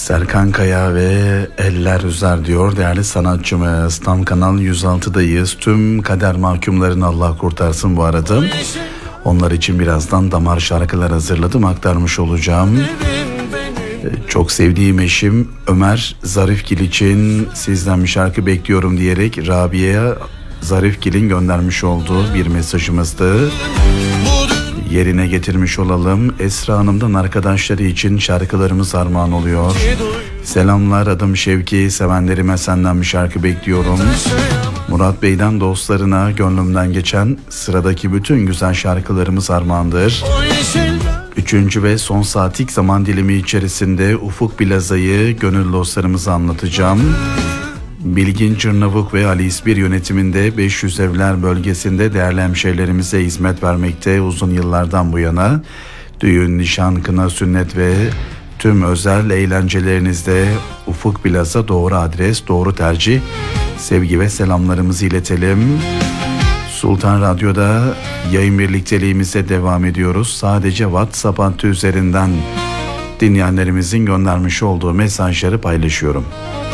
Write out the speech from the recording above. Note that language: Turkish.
Serkan Kaya ve Eller Üzer diyor değerli sanatçımız. Tam Kanal 106'dayız. Tüm kader mahkumlarını Allah kurtarsın bu arada. Onlar için birazdan damar şarkılar hazırladım, aktarmış olacağım. Çok sevdiğim eşim Ömer Zarifgil için sizden bir şarkı bekliyorum diyerek Rabia Zarifgil'in göndermiş olduğu bir mesajımızdı. Yerine getirmiş olalım. Esra Hanım'dan arkadaşları için şarkılarımız armağan oluyor. Selamlar, adım Şevki, sevenlerime senden bir şarkı bekliyorum. Murat Bey'den dostlarına gönlümden geçen sıradaki bütün güzel şarkılarımız armağandır. Üçüncü ve son saatlik zaman dilimi içerisinde Ufuk Plaza'yı gönül dostlarımıza anlatacağım. Bilgin Cırnavuk ve Ali İsbir yönetiminde 500 Evler bölgesinde değerli hemşehrilerimize hizmet vermekte uzun yıllardan bu yana. Düğün, nişan, kına, sünnet ve tüm özel eğlencelerinizde Ufuk Plaza doğru adres, doğru tercih. Sevgi ve selamlarımızı iletelim. Sultan Radyo'da yayın birlikteliğimize devam ediyoruz. Sadece WhatsApp hattı üzerinden dinleyenlerimizin göndermiş olduğu mesajları paylaşıyorum.